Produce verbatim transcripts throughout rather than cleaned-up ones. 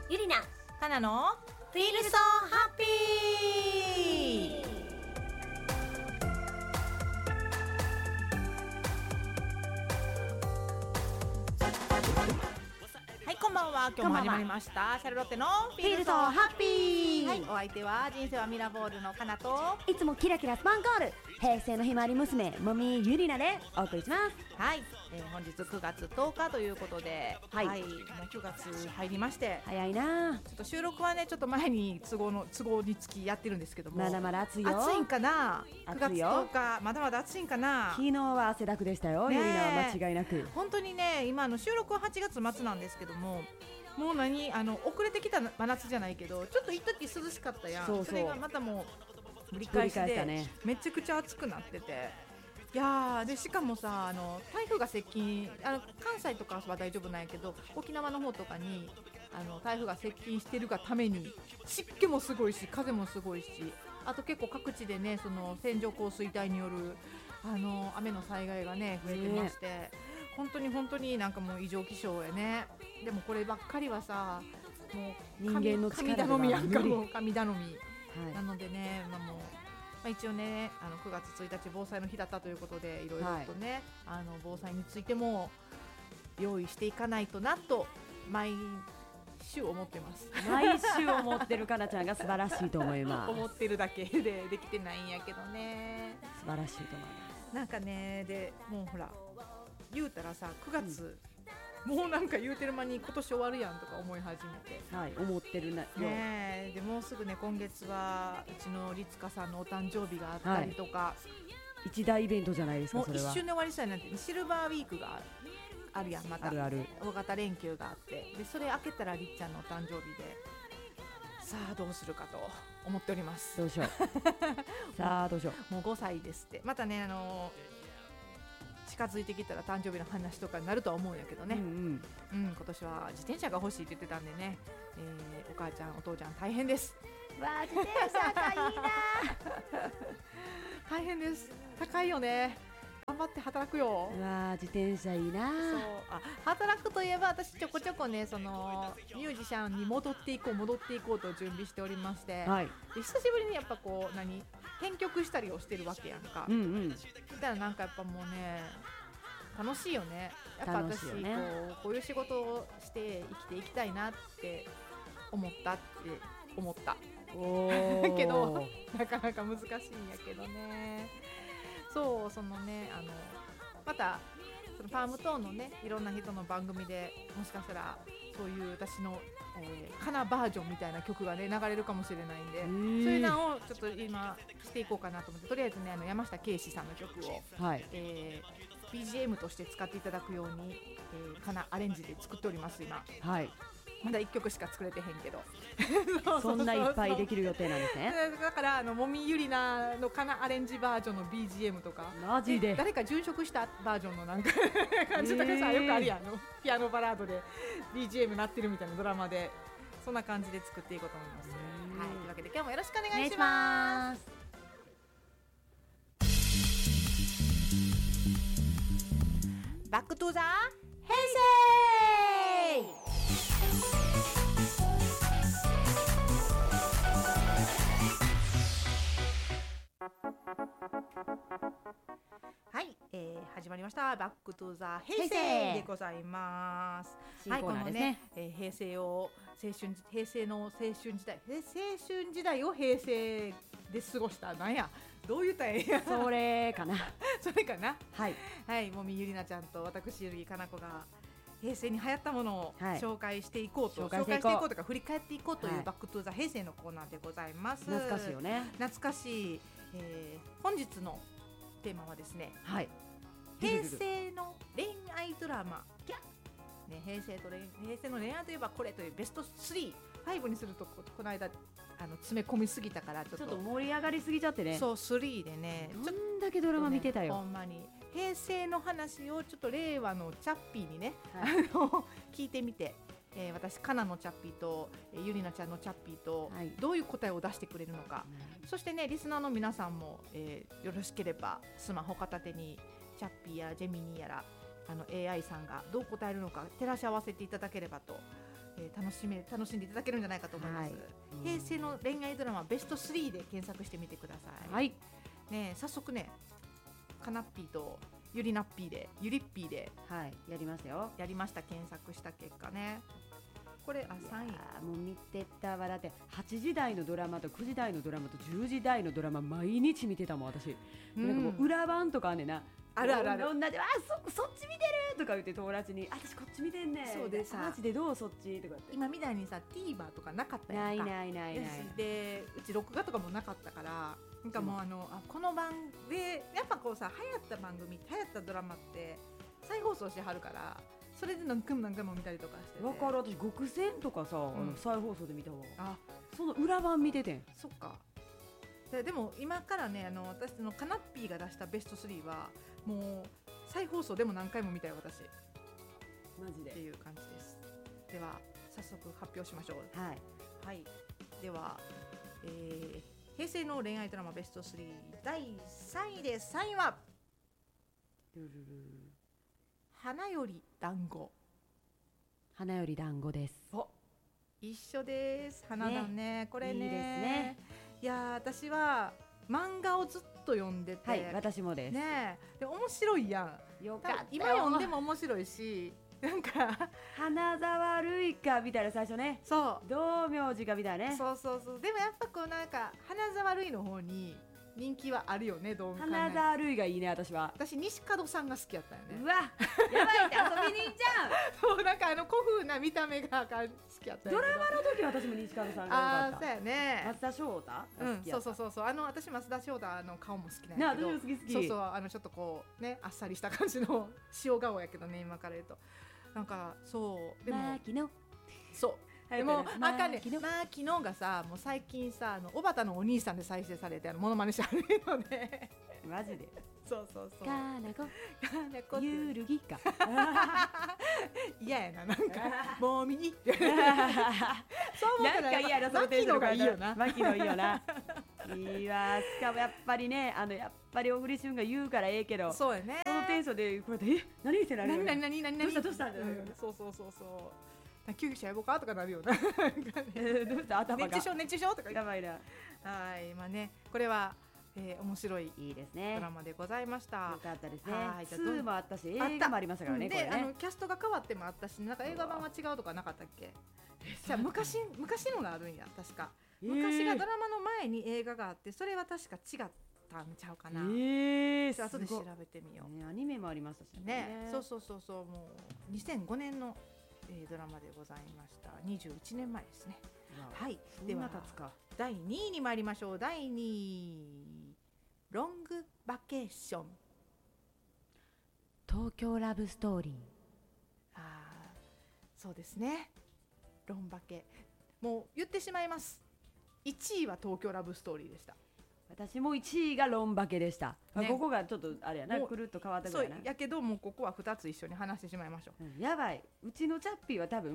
ゆりなかなのフィールソーハッピー。 はい、こんばんは。今日も始まりましたシャルロッテのフフィールソーハッピー。 はい、お相手は人生はミラボールのかなと、 いつもキラキラスパンコール平成のひまわり娘もみゆりなでお送りします。 はい、えー、本日くがつとおかということで、 はいはい、もうくがつ入りまして、 早いな。 ちょっと収録はねちょっと前に都合の都合につきやってるんですけども、 まだまだ暑いよ。 暑いんかな。くがつ暑いよとおかまだまだ暑いんかな。 昨日は汗だくでしたよ、 ねえゆりなは間違いなく。 本当にね、今の収録ははちがつ末なんですけども、もう何あの遅れてきた真夏じゃないけど、ちょっと一時涼しかったやん。 そうそうれがまたもうぶり返しぶり返したで、 ね。 めちゃくちゃ暑くなってて、いやーでしかもさ、あの台風が接近、あの関西とかは大丈夫なんやけど、沖縄の方とかにあの台風が接近してるがために湿気もすごいし風もすごいし、あと結構各地でねその線状降水帯によるあの雨の災害がね増えてまして、ね、本当に本当になんかもう異常気象やね。でもこればっかりはさ、もう神人間の力では神頼みやんか、 無理もう神頼み、 はい、 なのでね、まあ、もう、まあ、一応ねあのくがつついたち防災の日だったということで、いろいろとね、はい、あの防災についても用意していかないとなと毎週思ってます。 毎週思ってるかなちゃんが素晴らしいと思います。 思ってるだけでできてないんやけどね。 素晴らしいと思います。 なんかね、でもうほら言うたらさくがつ、うん、もうなんか言うてる間に今年終わるやんとか思い始めて、 はい、思ってるなよ、 ね、でもうすぐね今月はうちの律香さんのお誕生日があったりとか、はい、 一大イベントじゃないですか。 もうそれは一瞬で終わりしたいなんて、シルバーウィークがあるやん、またあるある大型連休があって、でそれ明けたらりっちゃんのお誕生日で、さあどうするかと思っております。 どうしようさあどうしようもうごさいですって。またね、あのー、近づいてきたら誕生日の話とかになるとは思うんやけどね、うんうん、うん、今年は自転車が欲しいって言ってたんでね、えー、お母ちゃんお父ちゃん大変です。 わあ自転車がいいな大変です。高いよね。頑張って働くよ。 うわ自転車いいな。 そう、あ、働くといえば私ちょこちょこねそのミュージシャンに戻っていこう戻っていこうと準備しておりまして、はい、で久しぶりにやっぱこう何編曲したりをしてるわけやんか、うんうん、だからなんかやっぱもうね楽しいよね。やっぱ私、ね、こう、こういう仕事をして生きていきたいなって思ったって思ったおけどなかなか難しいんやけどね。そうそのね、あのまたそのファームトーンのねいろんな人の番組でもしかしたらそういう私の、えー、カナバージョンみたいな曲がね流れるかもしれないんで、そういうのをちょっと今していこうかなと思って、とりあえずねあの山下圭史さんの曲を、はい、えー、ビージーエム として使っていただくように、えー、カナアレンジで作っております今。はい、まだいっきょくしか作れてへんけどそんないっぱいできる予定なんですね。 だからあのもみゆりなのかなアレンジバージョンの ビージーエム とかマジで誰か殉職したバージョンのなんか感じとかさ、よくあるやんのピアノバラードで ビージーエム 鳴ってるみたいなドラマで、そんな感じで作っていこうと思います。はい、というわけで今日もよろしくお願いします。バックトゥザ平成。はい、えー、始まりましたバックトゥザ平成でございます。 新コーナーですね。 はい、このね、えー、平成を青春平成の青春時代青春時代を平成で過ごした、なんやどう言ったらええやそれかなそれかな。 はいはい、もみゆりなちゃんと私ゆりかなこが平成に流行ったものを紹介していこうと、はい、紹介していこうとか振り返っていこうという、はい、バックトゥザ平成のコーナーでございます。 懐かしいよね。 懐かしい、えー、本日のテーマはですね、はい、平成の恋愛ドラマ、ね、平成と平成の恋愛といえばこれというベストスリー、ごにすると こ, この間あの詰め込みすぎたからちょっとちょっと盛り上がりすぎちゃってね。 そうスリーでね、 どんだけドラマ見てたよ、 ね、ほんまに平成の話をちょっと令和のチャッピーにね、はい、あの聞いてみて、えー、私カナのチャッピーと、えー、ゆりなちゃんのチャッピーと、はい、どういう答えを出してくれるのか、うん、そしてねリスナーの皆さんも、えー、よろしければスマホ片手にチャッピーやジェミニーやらあの エーアイ さんがどう答えるのか照らし合わせていただければとえー、楽しめ楽しんでいただけるんじゃないかと思います、はい、平成の恋愛ドラマベストスリーで検索してみてください、 はいね、早速ねカナッピーとゆりなっぴーでゆりっぴーで、 はい、やりましたよやりました検索した結果ねこれあさんいもう見てたわ。だってはちじ台のドラマとくじ台のドラマとじゅうじ台のドラマ毎日見てたもん私、うん、なんかもう裏番とかあんねんな、 あるあるある同じあ そ, そっち見てるとか言って友達に私こっち見てんねんそうでさマジでどうそっちとかって今みたいにさ TVer とかなかったやんかないないないないでうち録画とかもなかったからなんかもうあのあこの番でやっぱこうさ流行った番組流行ったドラマって再放送してはるからそれで何回も何回も見たりとかしてて分かる私極戦とかさ、うん、あの再放送で見たわあその裏番見ててんそっかで, でも今からねあの私のカナッピーが出したベストスリーはもう再放送でも何回も見たよ私マジでっていう感じですでは早速発表しましょうはい、 はい、では、えー、平成の恋愛ドラマベストスリーだいさんいです。さんいはルルル花より団子花より団子です。 お一緒です。花だ ね, ねこれねいいですね。 いや私は漫画をずっと読んでて、 はい、私もです。 ねで面白いやん。 よかったよ。 今読んでも面白いし、なんか花沢類かみたいな最初ね。 そう。 道明寺かみたいなね。 そうそうそう。でもやっぱこうなんか花沢類の方に人気はあるよね。どう考え花沢類がいいね私は。 私西門さんが好きやったよね。 うわやばいって遊びに行っちゃう。 そうなんかあの古風な見た目が好きやったよ。 ドラマの時私も西門さんが良かった。 ああそうやね。 松田翔太。 うんそうそうそうそうあの私松田翔太の顔も好きなんやけど。 ね私も好き好き。 そうそうあのちょっとこうねあっさりした感じの塩顔やけどね今から言うとなんかそうでも牧野そう。でもあかんねまあ昨日がさもう最近さあの小畑のお兄さんで再生されてあのモノマネしてあるのでマジでそうそうそうかなこかなこゆるぎか嫌やななんかもう見にそう思なんか嫌なそれテンションがいいよな牧野いいよないいわしかもやっぱりねあのやっぱり小栗旬が言うからええけどそうやねそのテンションでこれでえ何見てられる何何何何どうしたどうしたんだよそうそうそうそう救急車呼ぼうかとかなるよなどうした頭が熱中症熱中症とかやばいなはいまあねこれはえー、面白いいいですねドラマでございました。 よかったですね。 はい、 ツーもあったし映画もありましたからね。 で、 これねあのキャストが変わってもあったし、なんか映画版は違うとかなかったっけ？じゃあ昔昔のがあるんや確か。昔がドラマの前に映画があってそれは確か違ったんちゃうかな。 ええー、後で調べてみよう。 ね、アニメもありましたしね。 ね、そうそうそうそうもうにせんごねんの、えー、ドラマでございました。にじゅういちねんまえですね。はい。ではだいにいに参りましょう。だいにいロングバケーション東京ラブストーリー。 あそうですねロンバケもう言ってしまいますいちいは東京ラブストーリーでした。 私もいちいがロンバケでした、 ね、 ここがちょっとあれやなくるっと変わったぐらいな。 そうやけどもうここはふたつ一緒に話してしまいましょう、 うん、やばいうちのチャッピーは多分、うん、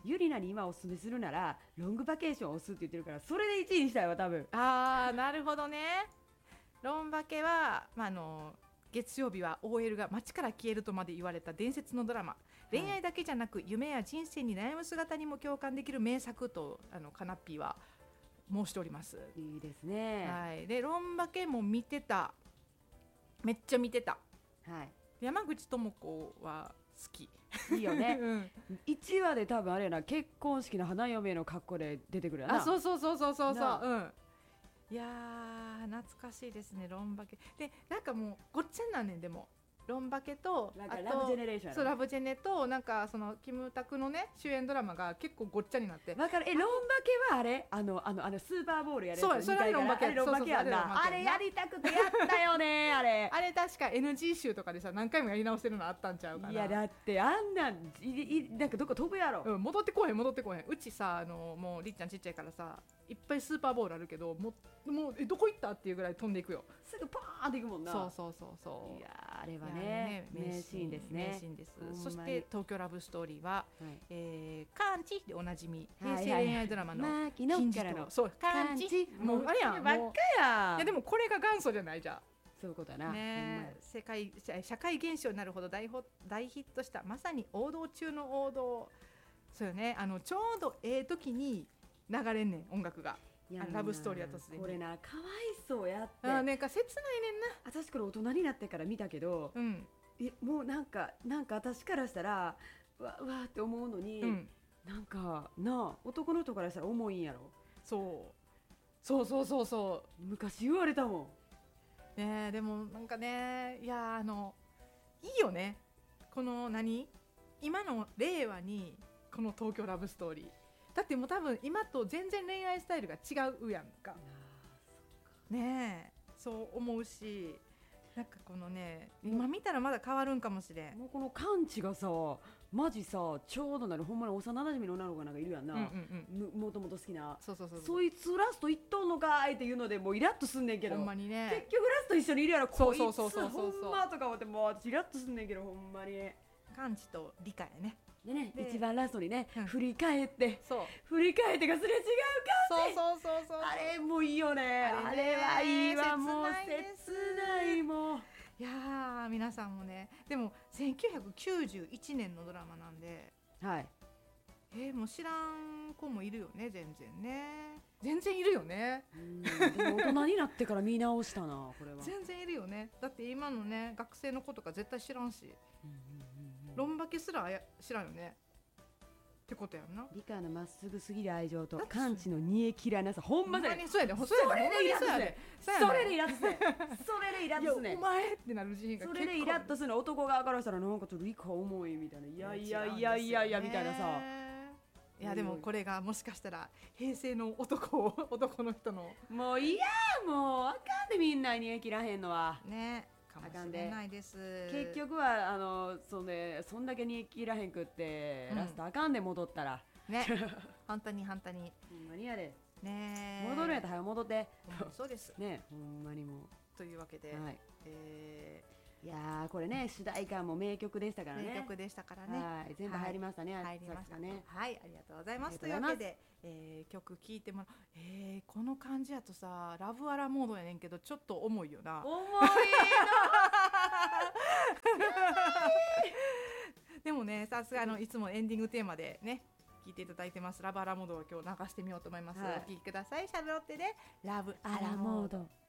ゆりなに今おすすめするならロングバケーションを押すって言ってるからそれでいちいにしたいわ多分。 あーなるほどね。ロンバケは、まあ、あの月曜日は オーエル が街から消えるとまで言われた伝説のドラマ、はい、恋愛だけじゃなく夢や人生に悩む姿にも共感できる名作とあのカナッピーは申しております。 いいですね、 はい、でロンバケも見てためっちゃ見てた、 はい、 山口智子は好きいいよね、 うん、 いちわで多分あれやな結婚式の花嫁の格好で出てくるやな。 あそうそうそうそうそうそう、うん、いやー懐かしいですねロンバケでなんかもうごっちゃんなんねんでもロンバケとなんかラブジェネレーションそうラブジェネとなんかそのキムタクのね主演ドラマが結構ごっちゃになってわかる。えロンバケはあれあのあのあのスーパーボールやるやつそうそれはロンバケあれロンバケやんな。あれやりたくてやったよねあれあれ確か エヌジー 集とかでさ何回もやり直せるのあったんちゃうかな。 いやだってあんなんいいなんかどこ飛ぶやろ、 うん、戻ってこへん戻ってこへんうちさあのもうりっちゃんちっちゃいからさいっぱいスーパーボールあるけどもうもうえどこ行ったっていうぐらい飛んでいくよ。 すぐポーンっていくもんな。 そうそうそうそういやあれはね名シーンですね。 名シーンです。そして東京ラブストーリーは、はいえー、カンチでおなじみ平成恋愛ドラマの金次郎そうカンチもうあれやんばっかや。 いやでもこれが元祖じゃないじゃん。 そういうことやな、 ね、世界社会現象になるほど 大, 大ヒットしたまさに王道中の王道そうよね、あのちょうどええ時に流れんねん音楽が。ラブストーリーやとすでにこれなかわいそうやって。 あなんか切ないねんな。 私これ大人になってから見たけど、 うん、 えもうなんかなんか私からしたらわわーって思うのに、うん、なんかなあ男の人からしたら重いんやろ。 そうそうそうそうそう、 昔言われたもんね。でもなんかね、いやあのいいよね、この何今の令和にこの東京ラブストーリーだってもう多分今と全然恋愛スタイルが違うやんか。ねえ、そう思うし、なんかこのね今見たらまだ変わるんかもしれん。 もうこの感知がさマジさちょうどなるほんまに幼馴染の女の子がなんかいるやんな、うんうんうん、もともと好きな、 そうそうそうそう、 そいつラストいっとんのかいっていうのでもうイラッとすんねんけど、 ほんまにね、 結局ラスト一緒にいるやろこいつそうそうそうそうそうほんまとか思ってもう私イラッとすんねんけど、ほんまに感知と理解ね。 でね、一番ラストにね、うん、振り返ってそう振り返ってがすれ違うかって、 そうそうそうそう、 あれもいいよね、あれね、あれはいいわ、もう切ないもう。 いやー皆さんもね、でもせんきゅうひゃくきゅうじゅういちねんのドラマなんで、 はい、 えー、もう知らん子もいるよね、全然ね、全然いるよね。 うんでも大人になってから見直したなこれは。 全然いるよね、だって今のね学生の子とか絶対知らんし、うんうんうんうん、ロンバケすら知らんよねってことやんな。 理科のまっすぐすぎる愛情と感知の煮え切らなさ、ほんまににそうやで、それでイラッとすね、それでイラッとすね、それでイラッとすね、 お前ってなるシーンが結構、 それでイラッとするの、男側からしたらなんかちょっと理科重いみたいな、いやいやいやいやいやみたいなさ。 いやでもこれがもしかしたら平成の男を男の人のもういやもうあかんでみんな煮え切らへんのはね、かもしれないです。 結局はあのそ,、ね、そんだけ煮え切らへんくって、うん、ラストあかんで戻ったらね本当に本当にほんまにやでね、 戻るんやったら早戻ってそうですね、ほんまにもうというわけで、はい、えーいやこれね主題歌も名曲でしたからね。 名曲でしたからね。 はい、全部入りましたね。 はい、入りましたね。 はい、ありがとうございます。というわけで、えー、曲聴いてもらう。えー、この感じやとさ、ラブアラモードやねんけどちょっと重いよな。 重いでもね、さすがのいつもエンディングテーマでね聴いていただいてますラブアラモードを今日流してみようと思います。はい、お聴きください。シャルロッテでラブアラモード。